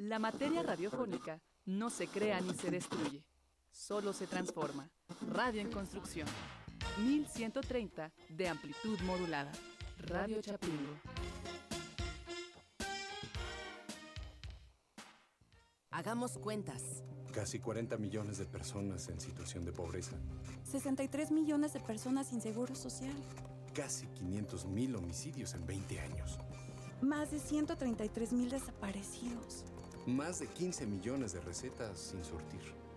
La materia radiofónica no se crea ni se destruye, solo se transforma. Radio en construcción. 1130 de amplitud modulada. Radio Chapingo. Hagamos cuentas. Casi 40 millones de personas en situación de pobreza. 63 millones de personas sin seguro social. Casi 500,000 homicidios en 20 años. Más de 133,000 desaparecidos. Más de 15 millones de recetas sin surtir.